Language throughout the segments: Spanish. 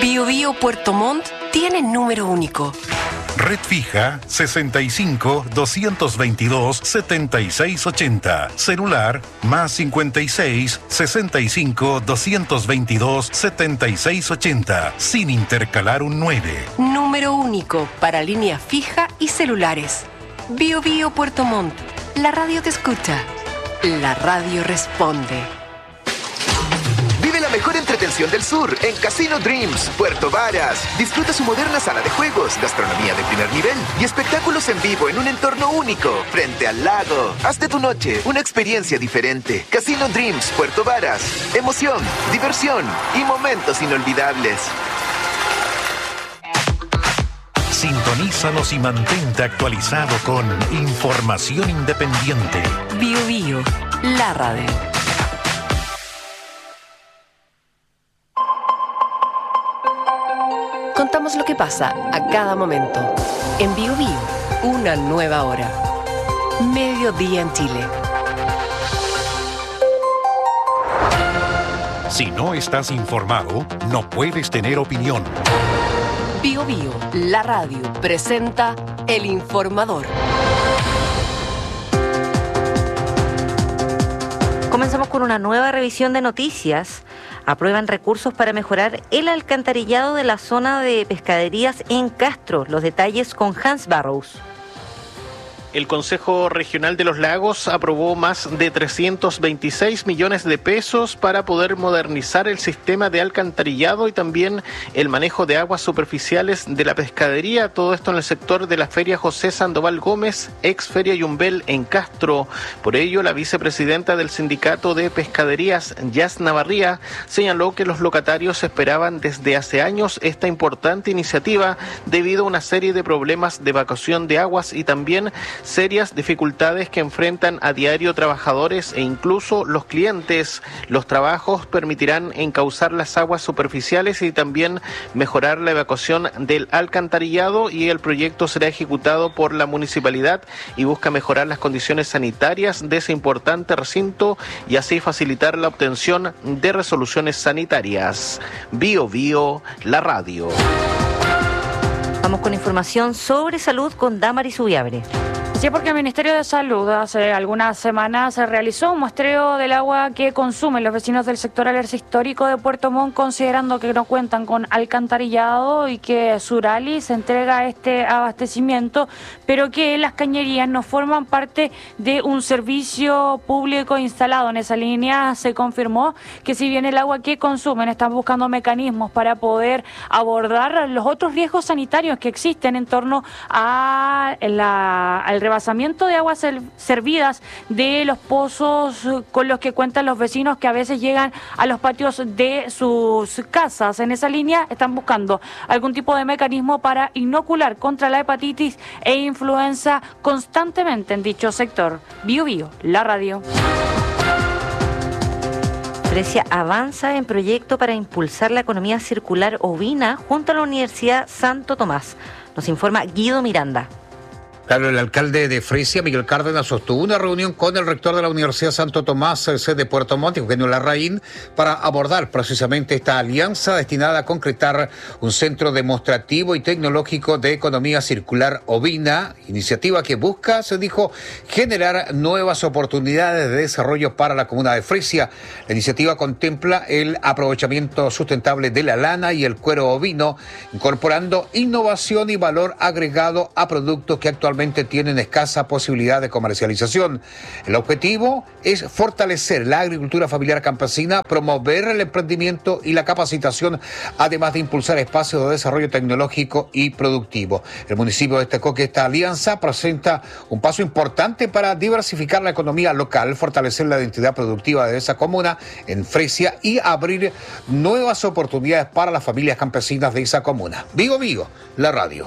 Bio Bio Puerto Montt tiene número único. Red fija 65 222 7680. Celular más 56 65 222 7680. Sin intercalar un 9. Número único para línea fija y celulares. Bio Bio Puerto Montt. La radio te escucha. La radio responde. Vive la mejor entretención del sur en Casino Dreams, Puerto Varas. Disfruta su moderna sala de juegos, gastronomía de primer nivel y espectáculos en vivo en un entorno único, frente al lago. Haz de tu noche una experiencia diferente. Casino Dreams, Puerto Varas. Emoción, diversión y momentos inolvidables. Sintonízanos y mantente actualizado con información independiente. Bio Bio, la radio. Contamos lo que pasa a cada momento. En Bio Bio, una nueva hora. Mediodía en Chile. Si no estás informado, no puedes tener opinión. Bio Bio, la radio, presenta El Informador. Comenzamos con una nueva revisión de noticias. Aprueban recursos para mejorar el alcantarillado de la zona de pescaderías en Castro. Los detalles con Hans Barrows. El Consejo Regional de los Lagos aprobó más de 326 millones de pesos para poder modernizar el sistema de alcantarillado y también el manejo de aguas superficiales de la pescadería. Todo esto en el sector de la Feria José Sandoval Gómez, ex Feria Yumbel en Castro. Por ello, la vicepresidenta del Sindicato de Pescaderías, Yas Navarría, señaló que los locatarios esperaban desde hace años esta importante iniciativa debido a una serie de problemas de evacuación de aguas y también serias dificultades que enfrentan a diario trabajadores e incluso los clientes. Los trabajos permitirán encauzar las aguas superficiales y también mejorar la evacuación del alcantarillado, y el proyecto será ejecutado por la municipalidad y busca mejorar las condiciones sanitarias de ese importante recinto y así facilitar la obtención de resoluciones sanitarias. Bio Bio, la radio. Vamos con información sobre salud con Damaris Ubiabre. Sí, porque el Ministerio de Salud hace algunas semanas se realizó un muestreo del agua que consumen los vecinos del sector alerce histórico de Puerto Montt, considerando que no cuentan con alcantarillado y que Surali se entrega este abastecimiento, pero que las cañerías no forman parte de un servicio público instalado. En esa línea se confirmó que si bien el agua que consumen están buscando mecanismos para poder abordar los otros riesgos sanitarios que existen en torno a al rebasamiento de aguas servidas de los pozos con los que cuentan los vecinos que a veces llegan a los patios de sus casas. En esa línea están buscando algún tipo de mecanismo para inocular contra la hepatitis e influenza constantemente en dicho sector. Bio Bio, la radio. Fresia avanza en proyecto para impulsar la economía circular ovina junto a la Universidad Santo Tomás. Nos informa Guido Miranda. Claro, el alcalde de Fresia, Miguel Cárdenas, sostuvo una reunión con el rector de la Universidad Santo Tomás, sede Puerto Montt, Eugenio Larraín, para abordar precisamente esta alianza destinada a concretar un centro demostrativo y tecnológico de economía circular ovina, iniciativa que busca, se dijo, generar nuevas oportunidades de desarrollo para la comuna de Fresia. La iniciativa contempla el aprovechamiento sustentable de la lana y el cuero ovino, incorporando innovación y valor agregado a productos que actualmente tienen escasa posibilidad de comercialización. El objetivo es fortalecer la agricultura familiar campesina, promover el emprendimiento y la capacitación, además de impulsar espacios de desarrollo tecnológico y productivo. El municipio destacó que esta alianza presenta un paso importante para diversificar la economía local, fortalecer la identidad productiva de esa comuna en Fresia y abrir nuevas oportunidades para las familias campesinas de esa comuna. Vigo, la radio.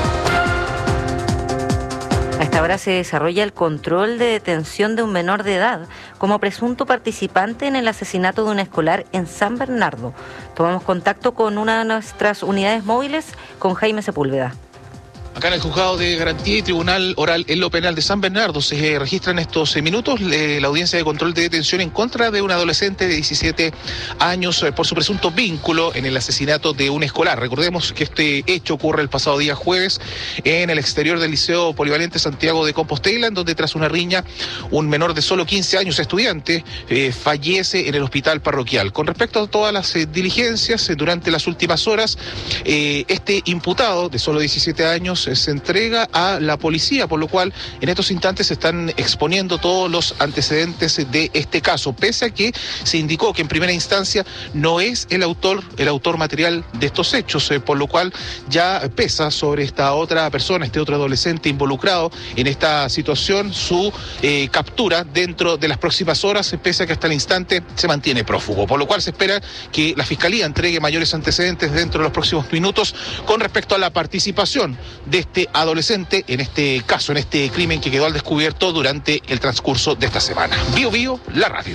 A esta hora se desarrolla el control de detención de un menor de edad como presunto participante en el asesinato de un escolar en San Bernardo. Tomamos contacto con una de nuestras unidades móviles, con Jaime Sepúlveda. Acá en el Juzgado de Garantía y Tribunal Oral en lo Penal de San Bernardo se registran estos minutos la audiencia de control de detención en contra de un adolescente de 17 años por su presunto vínculo en el asesinato de un escolar. Recordemos que este hecho ocurre el pasado día jueves en el exterior del Liceo Polivalente Santiago de Compostela, en donde tras una riña un menor de solo 15 años, estudiante, fallece en el hospital parroquial. Con respecto a todas las diligencias, durante las últimas horas, este imputado de solo 17 años se entrega a la policía, por lo cual en estos instantes se están exponiendo todos los antecedentes de este caso, pese a que se indicó que en primera instancia no es el autor material de estos hechos, por lo cual ya pesa sobre esta otra persona, este otro adolescente involucrado en esta situación, su captura dentro de las próximas horas, pese a que hasta el instante se mantiene prófugo, por lo cual se espera que la Fiscalía entregue mayores antecedentes dentro de los próximos minutos con respecto a la participación de este adolescente en este caso, en este crimen que quedó al descubierto durante el transcurso de esta semana. Bio Bio, la radio.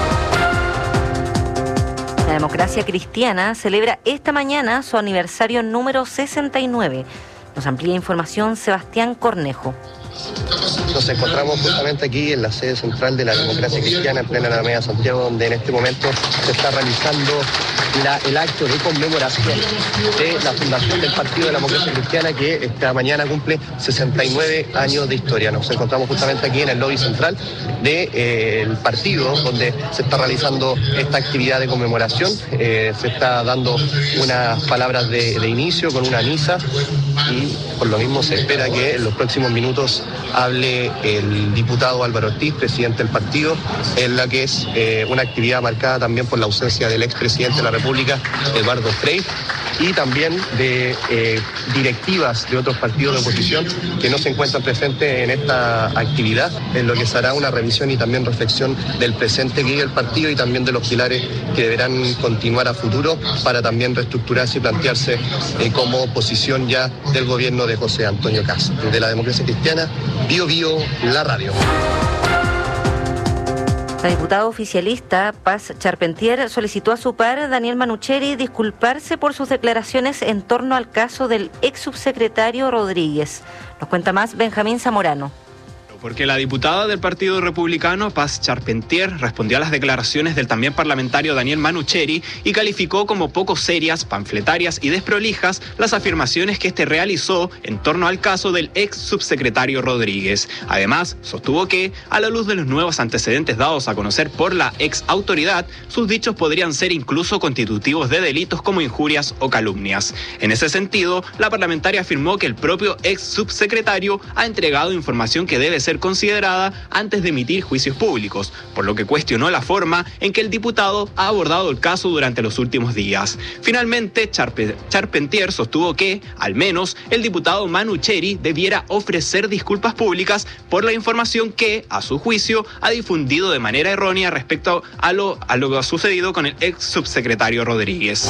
La Democracia Cristiana celebra esta mañana su aniversario número 69. Nos amplía información Sebastián Cornejo. Nos encontramos justamente aquí en la sede central de la Democracia Cristiana, en plena Alameda Santiago, donde en este momento se está realizando el acto de conmemoración de la fundación del Partido de la Democracia Cristiana, que esta mañana cumple 69 años de historia. Nos encontramos justamente aquí en el lobby central del partido, donde se está realizando esta actividad de conmemoración. Se está dando unas palabras de inicio con una misa, y por lo mismo se espera que en los próximos minutos hable el diputado Álvaro Ortiz, presidente del partido, en la que es una actividad marcada también por la ausencia del expresidente de la República, Eduardo Frei, y también de directivas de otros partidos de oposición que no se encuentran presentes en esta actividad, en lo que será una revisión y también reflexión del presente que vive el partido y también de los pilares que deberán continuar a futuro para también reestructurarse y plantearse como oposición ya del gobierno de José Antonio Kast. De la Democracia Cristiana, Bio Bio, la radio. La diputada oficialista Paz Charpentier solicitó a su par, Daniel Manucheri, disculparse por sus declaraciones en torno al caso del ex subsecretario Rodríguez. Nos cuenta más Benjamín Zamorano. Porque la diputada del Partido Republicano, Paz Charpentier, respondió a las declaraciones del también parlamentario Daniel Manucheri y calificó como poco serias, panfletarias y desprolijas las afirmaciones que este realizó en torno al caso del ex subsecretario Rodríguez. Además, sostuvo que, a la luz de los nuevos antecedentes dados a conocer por la ex autoridad, sus dichos podrían ser incluso constitutivos de delitos como injurias o calumnias. En ese sentido, la parlamentaria afirmó que el propio ex subsecretario ha entregado información que debe ser considerada antes de emitir juicios públicos, por lo que cuestionó la forma en que el diputado ha abordado el caso durante los últimos días. Finalmente, Charpentier sostuvo que, al menos, el diputado Manucheri debiera ofrecer disculpas públicas por la información que, a su juicio, ha difundido de manera errónea respecto a lo que ha sucedido con el ex subsecretario Rodríguez.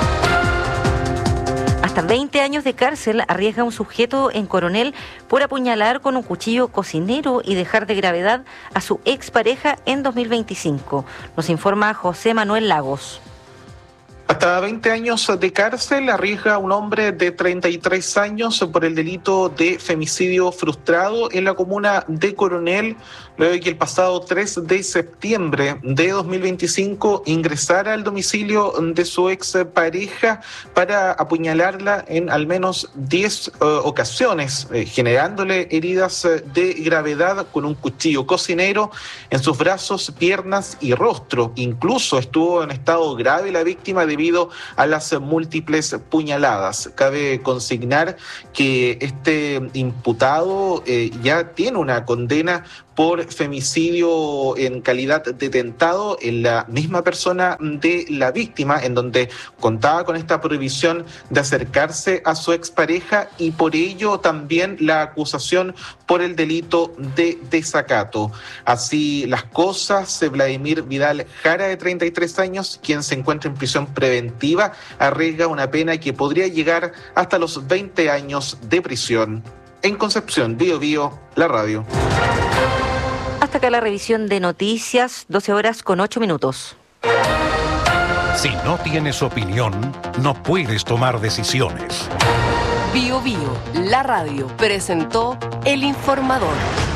Hasta 20 años de cárcel arriesga un sujeto en Coronel por apuñalar con un cuchillo cocinero y dejar de gravedad a su expareja en 2025. Nos informa José Manuel Lagos. Hasta 20 años de cárcel arriesga un hombre de 33 años por el delito de femicidio frustrado en la comuna de Coronel, luego de que el pasado 3 de septiembre de 2025 ingresara al domicilio de su expareja para apuñalarla en al menos 10 ocasiones, generándole heridas de gravedad con un cuchillo cocinero en sus brazos, piernas y rostro. Incluso estuvo en estado grave la víctima debido a las múltiples puñaladas. Cabe consignar que este imputado ya tiene una condena por femicidio en calidad de tentado en la misma persona de la víctima, en donde contaba con esta prohibición de acercarse a su expareja, y por ello también la acusación por el delito de desacato. Así las cosas, Vladimir Vidal Jara, de 33 años, quien se encuentra en prisión preventiva, arriesga una pena que podría llegar hasta los 20 años de prisión. En Concepción, Bio Bio, la radio. Hasta acá la revisión de noticias, 12 horas con 8 minutos. Si no tienes opinión, no puedes tomar decisiones. Bio Bio, la radio, presentó El Informador.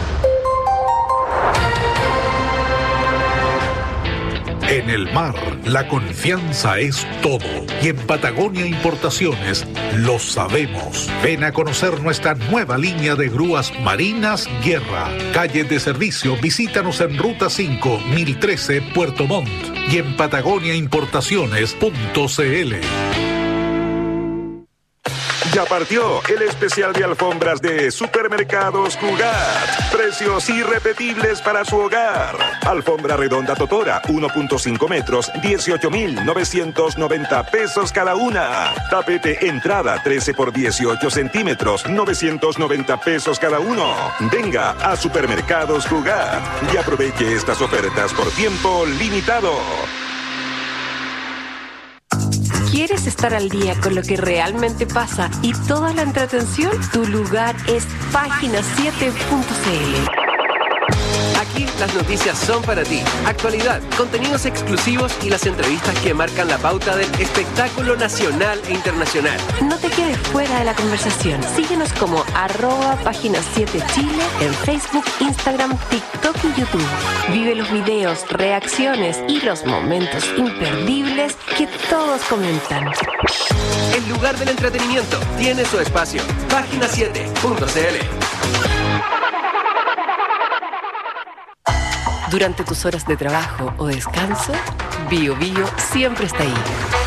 En el mar, la confianza es todo. Y en Patagonia Importaciones lo sabemos. Ven a conocer nuestra nueva línea de grúas marinas Guerra. Calle de servicio, visítanos en Ruta 5, 1013, Puerto Montt. Y en patagoniaimportaciones.cl. Ya partió el especial de alfombras de Supermercados Cugat. Precios irrepetibles para su hogar. Alfombra redonda Totora, 1.5 metros, 18,990 pesos cada una. Tapete entrada, 13 por 18 centímetros, 990 pesos cada uno. Venga a Supermercados Cugat y aproveche estas ofertas por tiempo limitado. ¿Quieres estar al día con lo que realmente pasa y toda la entretención? Tu lugar es página7.cl. Aquí las noticias son para ti. Actualidad, contenidos exclusivos y las entrevistas que marcan la pauta del espectáculo nacional e internacional. No te quedes fuera de la conversación. Síguenos como @página7chile en Facebook, Instagram, TikTok y YouTube. Vive los videos, reacciones y los momentos imperdibles que todos comentan. El lugar del entretenimiento tiene su espacio. Página7.cl. Durante tus horas de trabajo o descanso, Bio Bio siempre está ahí.